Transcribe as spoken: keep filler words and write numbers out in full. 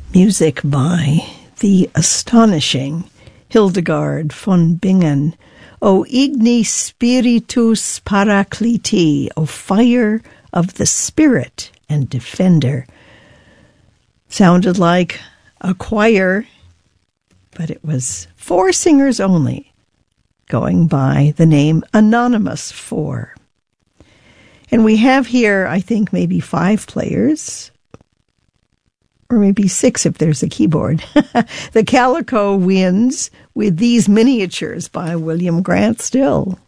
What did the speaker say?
Music by the astonishing Hildegard von Bingen. O Igni Spiritus Paracliti, O fire of the Spirit and Defender. Sounded like a choir, but it was four singers only, going by the name Anonymous Four. And we have here, I think, maybe five players, or maybe six if there's a keyboard. The Calico Winds with These Miniatures by William Grant Still.